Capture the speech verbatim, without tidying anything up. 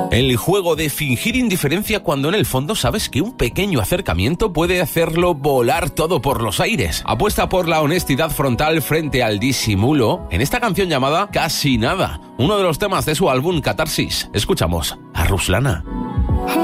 El juego de fingir indiferencia cuando en el fondo sabes que un pequeño acercamiento puede hacerlo volar todo por los aires. Apuesta por la honestidad frontal frente al disimulo en esta canción llamada Casi Nada, uno de los temas de su álbum Catarsis. Escuchamos a Ruslana.